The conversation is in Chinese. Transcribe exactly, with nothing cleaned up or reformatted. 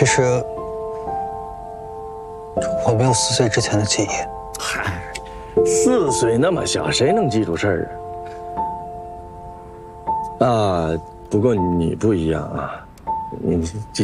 其实我没有四岁之前的记忆。 嗨，四岁那么小，谁能记住事儿啊？啊，不过你不一样啊，你记。